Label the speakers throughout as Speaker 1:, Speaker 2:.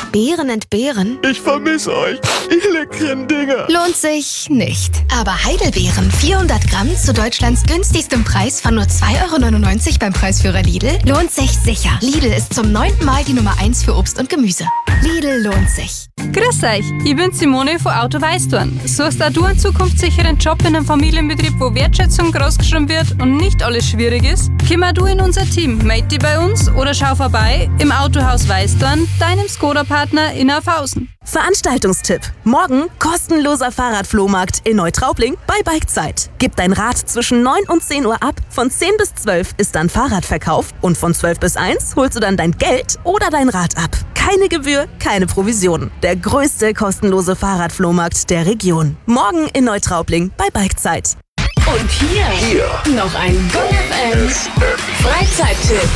Speaker 1: Beeren entbehren?
Speaker 2: Ich vermisse euch, ihr leckeren Dinger.
Speaker 1: Lohnt sich nicht. Aber Heidelbeeren, 400 Gramm zu Deutschlands günstigstem Preis von nur 2,99 € beim Preisführer Lidl, lohnt sich sicher. Lidl ist zum 9. Mal die Nummer 1 für Obst und Gemüse. Lidl lohnt sich.
Speaker 3: Grüß euch, ich bin Simone von Auto Weißdorn. Suchst auch du einen zukunftssicheren Job in einem Familienbetrieb, wo Wertschätzung großgeschrieben wird und nicht alles schwierig ist? Kümmer du in unser Team, melde dich bei uns oder schau vorbei im Autohaus Weißdorn, deinem Skoda-Partner in Aufhausen.
Speaker 4: Veranstaltungstipp. Morgen kostenloser Fahrradflohmarkt in Neutraubling bei Bikezeit. Gib dein Rad zwischen 9 und 10 Uhr ab. Von 10 bis 12 ist dann Fahrradverkauf und von 12 bis 1 holst du dann dein Geld oder dein Rad ab. Keine Gebühr, keine Provision. Der größte kostenlose Fahrradflohmarkt der Region. Morgen in Neutraubling bei Bikezeit.
Speaker 5: Und hier noch ein Gong FM Freizeittipp.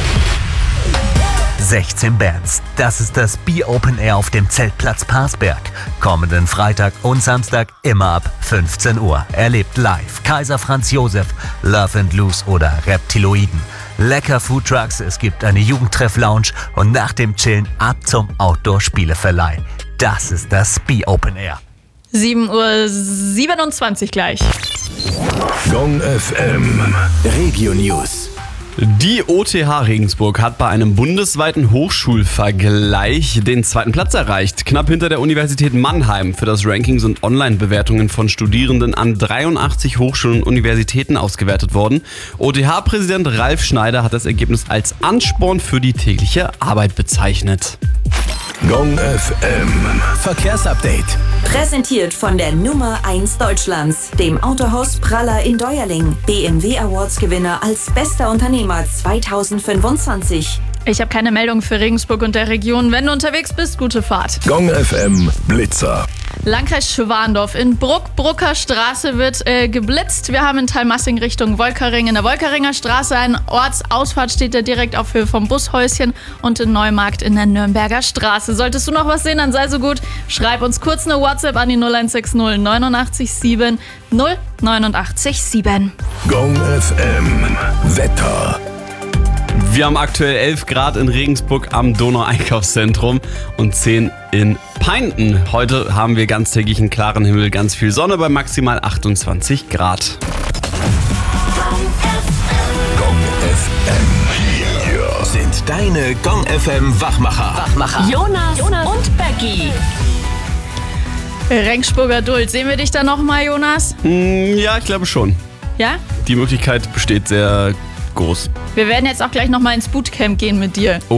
Speaker 6: 16 Bands. Das ist das Be-Open Air auf dem Zeltplatz Parsberg. Kommenden Freitag und Samstag immer ab 15 Uhr. Erlebt live Kaiser Franz Josef, Love and Loose oder Reptiloiden. Lecker Foodtrucks, es gibt eine Jugendtreff-Lounge und nach dem Chillen ab zum Outdoor-Spieleverleih. Das ist das Be-Open Air.
Speaker 7: 7:27 Uhr gleich.
Speaker 2: Gong FM Regio News.
Speaker 8: Die OTH Regensburg hat bei einem bundesweiten Hochschulvergleich den 2. Platz erreicht. Knapp hinter der Universität Mannheim. Für das Ranking sind Online-Bewertungen von Studierenden an 83 Hochschulen und Universitäten ausgewertet worden. OTH-Präsident Ralf Schneider hat das Ergebnis als Ansporn für die tägliche Arbeit bezeichnet.
Speaker 2: Gong FM Verkehrsupdate.
Speaker 9: Präsentiert von der Nummer 1 Deutschlands, dem Autohaus Praller in Deuerling. BMW Awards Gewinner als bester Unternehmer 2025.
Speaker 7: Ich habe keine Meldung für Regensburg und der Region. Wenn du unterwegs bist, gute Fahrt.
Speaker 2: Gong FM Blitzer.
Speaker 7: Landkreis Schwandorf in Brucker Straße wird geblitzt. Wir haben in Thalmassing Richtung Wolkering. In der Wolkeringer Straße eine Ortsausfahrt steht da direkt auf Höhe vom Bushäuschen und in Neumarkt in der Nürnberger Straße. Solltest du noch was sehen, dann sei so gut. Schreib uns kurz eine WhatsApp an die 0160 89 7 089 7.
Speaker 2: Gong FM Wetter.
Speaker 8: Wir haben aktuell 11 Grad in Regensburg am Donau-Einkaufszentrum und 10 in Peinten. Heute haben wir ganztägig einen klaren Himmel, ganz viel Sonne bei maximal 28 Grad.
Speaker 2: Gong FM. Hier sind deine Gong FM Wachmacher.
Speaker 5: Jonas und Becky.
Speaker 7: Regensburger Duld. Sehen wir dich da nochmal, Jonas?
Speaker 8: Ja, ich glaube schon.
Speaker 7: Ja?
Speaker 8: Die Möglichkeit besteht sehr groß.
Speaker 7: Wir werden jetzt auch gleich nochmal ins Bootcamp gehen mit dir.